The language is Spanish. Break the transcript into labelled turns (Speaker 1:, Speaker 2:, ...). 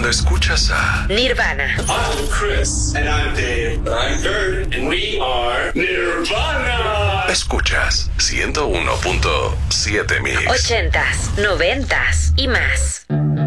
Speaker 1: escuchas a
Speaker 2: Nirvana.
Speaker 3: I'm Chris. And I'm Dave. I'm Kurt. And we are Nirvana.
Speaker 1: Escuchas 101.7 Mix.
Speaker 2: 80s, 90s y más.